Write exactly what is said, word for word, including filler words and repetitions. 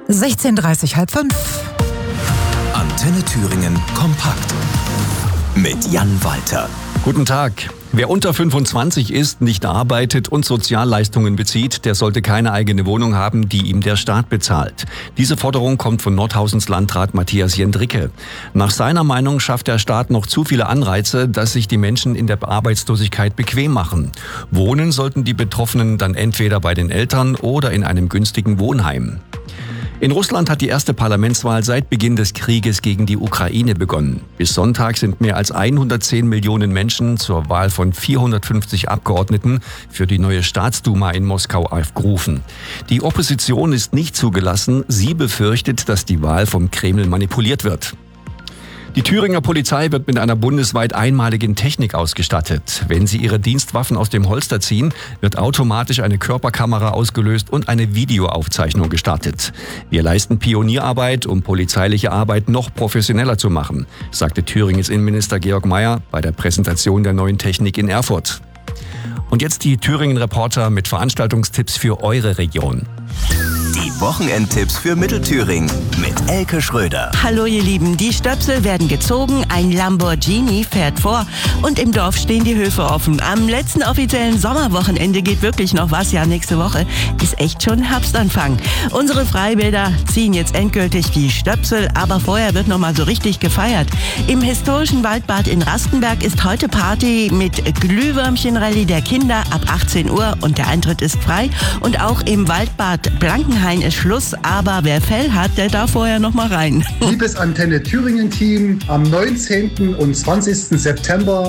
sechzehn Uhr dreißig, halb fünf. Antenne Thüringen kompakt mit Jan Walter. Guten Tag. Wer unter fünfundzwanzig ist, nicht arbeitet und Sozialleistungen bezieht, der sollte keine eigene Wohnung haben, die ihm der Staat bezahlt. Diese Forderung kommt von Nordhausens Landrat Matthias Jendricke. Nach seiner Meinung schafft der Staat noch zu viele Anreize, dass sich die Menschen in der Arbeitslosigkeit bequem machen. Wohnen sollten die Betroffenen dann entweder bei den Eltern oder in einem günstigen Wohnheim. In Russland hat die erste Parlamentswahl seit Beginn des Krieges gegen die Ukraine begonnen. Bis Sonntag sind mehr als hundertzehn Millionen Menschen zur Wahl von vierhundertfünfzig Abgeordneten für die neue Staatsduma in Moskau aufgerufen. Die Opposition ist nicht zugelassen. Sie befürchtet, dass die Wahl vom Kreml manipuliert wird. Die Thüringer Polizei wird mit einer bundesweit einmaligen Technik ausgestattet. Wenn sie ihre Dienstwaffen aus dem Holster ziehen, wird automatisch eine Körperkamera ausgelöst und eine Videoaufzeichnung gestartet. Wir leisten Pionierarbeit, um polizeiliche Arbeit noch professioneller zu machen, sagte Thüringens Innenminister Georg Mayer bei der Präsentation der neuen Technik in Erfurt. Und jetzt die Thüringen-Reporter mit Veranstaltungstipps für eure Region. Die Wochenendtipps für Mittelthüringen mit Elke Schröder. Hallo ihr Lieben, die Stöpsel werden gezogen, ein Lamborghini fährt vor und im Dorf stehen die Höfe offen. Am letzten offiziellen Sommerwochenende geht wirklich noch was, ja nächste Woche ist echt schon Herbstanfang. Unsere Freibäder ziehen jetzt endgültig die Stöpsel, aber vorher wird noch mal so richtig gefeiert. Im historischen Waldbad in Rastenberg ist heute Party mit Glühwürmchen-Rallye der Kinder ab achtzehn Uhr und der Eintritt ist frei. Und auch im Waldbad Blankenhain ist Schluss, aber wer Fell hat, der darf vorher noch mal rein. Liebes Antenne Thüringen Team, am neunzehnten und zwanzigsten September